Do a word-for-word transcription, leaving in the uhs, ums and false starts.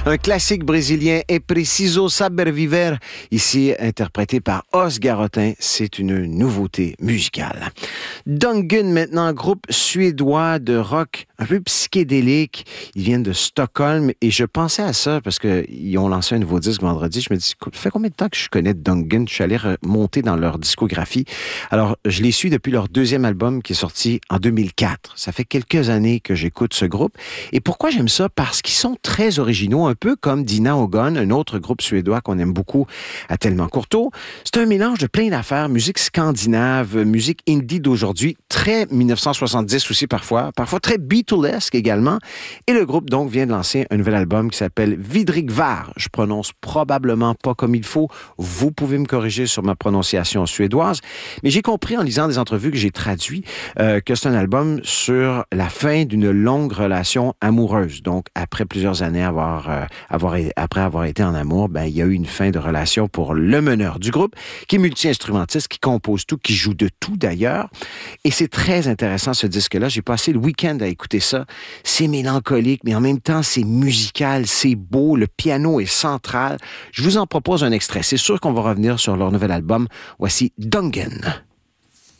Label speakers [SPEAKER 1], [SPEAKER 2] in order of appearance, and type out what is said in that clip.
[SPEAKER 1] Un classique brésilien, É Preciso Saber Viver, ici interprété par Os Garotin. C'est une nouveauté musicale. Dungan, maintenant, groupe suédois de rock un peu psychédélique. Ils viennent de Stockholm et je pensais à ça parce qu'ils ont lancé un nouveau disque vendredi. Je me dis, ça fait combien de temps que je connais Dungan? Je suis allé remonter dans leur discographie. Alors, je les suis depuis leur deuxième album qui est sorti en deux mille quatre. Ça fait quelques années que j'écoute ce groupe. Et pourquoi j'aime ça? Parce qu'ils sont très originaux, un peu comme Dina Ogon, un autre groupe suédois qu'on aime beaucoup à Tellement Courteau. C'est un mélange de plein d'affaires, musique scandinave, musique indie d'aujourd'hui, très dix-neuf cent soixante-dix aussi parfois, parfois très Beatlesque également. Et le groupe donc vient de lancer un nouvel album qui s'appelle Vidrigvar. Je prononce probablement pas comme il faut. Vous pouvez me corriger sur ma prononciation suédoise. Mais j'ai compris en lisant des entrevues que j'ai traduit euh, que c'est un album sur la fin d'une longue relation amoureuse. Donc, après plusieurs années avoir, euh, avoir, après avoir été en amour, ben, il y a eu une fin de relation pour le meneur du groupe, qui est multi-instrumentiste, qui compose tout, qui joue de tout d'ailleurs. Et c'est très intéressant ce disque-là. J'ai passé le week-end à écouter ça. C'est mélancolique, mais en même temps, c'est musical, c'est beau, le piano est central. Je vous en propose un extrait. C'est sûr qu'on va revenir sur leur nouvel album. Voici Dungan.